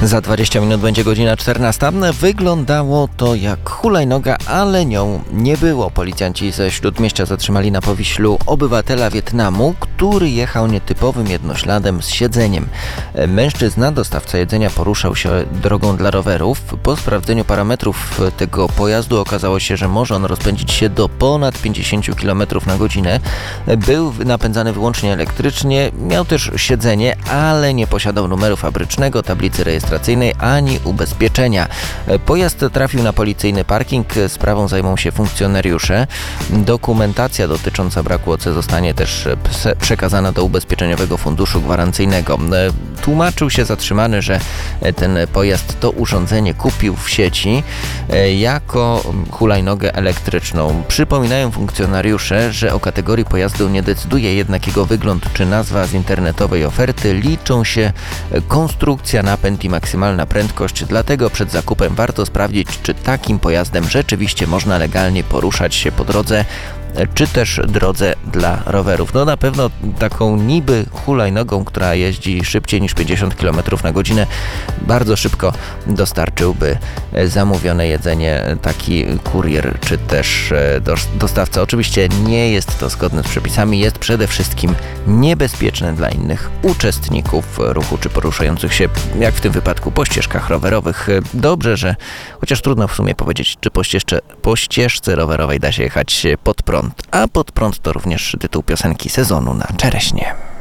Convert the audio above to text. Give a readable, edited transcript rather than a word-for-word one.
Za 20 minut będzie godzina 14. Wyglądało to jak hulajnoga, ale nią nie było. Policjanci ze Śródmieścia zatrzymali na Powiślu obywatela Wietnamu, który jechał nietypowym jednośladem z siedzeniem. Mężczyzna, dostawca jedzenia, poruszał się drogą dla rowerów. Po sprawdzeniu parametrów tego pojazdu okazało się, że może on rozpędzić się do ponad 50 km na godzinę. Był napędzany wyłącznie elektrycznie, miał też siedzenie, ale nie posiadał numeru fabrycznego, tablicy rejestracyjnej ani ubezpieczenia. Pojazd trafił na policyjny parking, sprawą zajmą się funkcjonariusze. Dokumentacja dotycząca braku OC zostanie też przekazana do Ubezpieczeniowego Funduszu Gwarancyjnego. Tłumaczył się zatrzymany, że ten pojazd to urządzenie kupił w sieci jako hulajnogę elektryczną. Przypominają funkcjonariusze, że o kategorii pojazdu nie decyduje jednak jego wygląd czy nazwa z internetowej oferty. Liczą się konstrukcja, napęd i maksymalna prędkość, dlatego przed zakupem warto sprawdzić, czy takim pojazdem rzeczywiście można legalnie poruszać się po drodze, czy też drodze dla rowerów. No na pewno taką niby hulajnogą, która jeździ szybciej niż 50 km na godzinę, bardzo szybko dostarczyłby zamówione jedzenie taki kurier, czy też dostawca. Oczywiście nie jest to zgodne z przepisami, jest przede wszystkim niebezpieczne dla innych uczestników ruchu, czy poruszających się, jak w tym wypadku, po ścieżkach rowerowych. Dobrze, że chociaż trudno w sumie powiedzieć, czy po ścieżce rowerowej da się jechać pod prąd. A pod prąd to również tytuł piosenki sezonu na Czereśnie.